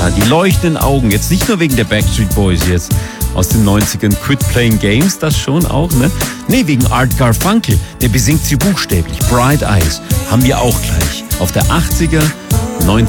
Ja, die leuchtenden Augen, jetzt nicht nur wegen der Backstreet Boys jetzt aus den 90ern, Quit Playing Games, das schon auch, ne? Nee, wegen Art Garfunkel, der besingt sie buchstäblich. Bright Eyes haben wir auch gleich auf der 80er, 90er